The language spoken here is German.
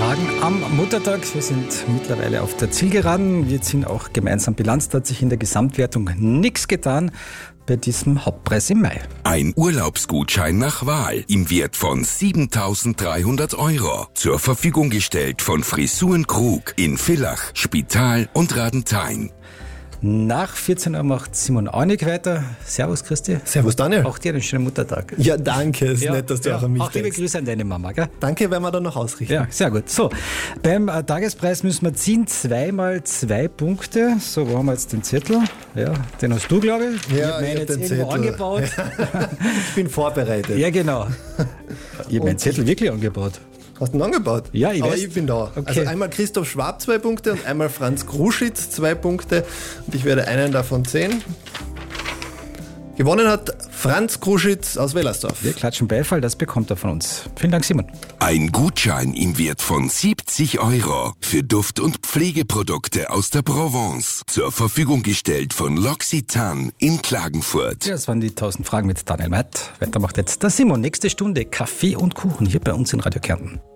Fragen am Muttertag. Wir sind mittlerweile auf der Zielgeraden. Wir ziehen auch gemeinsam Bilanz. Da hat sich in der Gesamtwertung nichts getan bei diesem Hauptpreis im Mai. Ein Urlaubsgutschein nach Wahl im Wert von 7.300 €. Zur Verfügung gestellt von Frisuren Krug in Villach, Spital und Radenthein. Nach 14 Uhr macht Simon Aunig weiter. Servus Christi. Servus Daniel. Auch dir einen schönen Muttertag. Ja, danke. Ist nett, dass du auch an mich Auch liebe denkst. Grüße an deine Mama, gell? Danke, werden wir dann noch ausrichten. Ja, sehr gut. So, beim Tagespreis müssen wir ziehen. 2 mal 2 Punkte. So, wo haben wir jetzt den Zettel? Ja, den hast du, glaube ich. Ja, ich habe ich meinen hab jetzt den irgendwo Zettel. angebaut. Ich bin vorbereitet. Ja, genau. Ich habe meinen Zettel wirklich angebaut. Hast du ihn angebaut? Ja, ich Aber weiß. ich bin da. Okay. Also einmal Christoph Schwab 2 Punkte und einmal Franz Kruschitz 2 Punkte. Und ich werde einen davon sehen. Gewonnen hat Franz Kruschitz aus Wellersdorf. Wir klatschen Beifall, das bekommt er von uns. Vielen Dank, Simon. Ein Gutschein im Wert von 70 € für Duft- und Pflegeprodukte aus der Provence. Zur Verfügung gestellt von L'Occitane in Klagenfurt. Ja, das waren die 1000 Fragen mit Daniel Matt. Weiter macht jetzt der Simon. Nächste Stunde Kaffee und Kuchen hier bei uns in Radio Kärnten.